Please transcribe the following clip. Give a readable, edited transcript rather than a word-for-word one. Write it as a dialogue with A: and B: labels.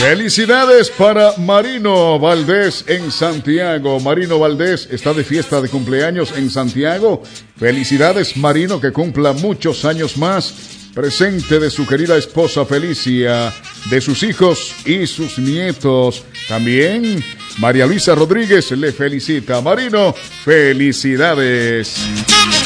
A: Felicidades para Marino Valdés en Santiago. Marino Valdés está de fiesta de cumpleaños en Santiago. Felicidades, Marino, que cumpla muchos años más. Presente de su querida esposa Felicia, de sus hijos y sus nietos. También María Luisa Rodríguez le felicita. Marino, felicidades.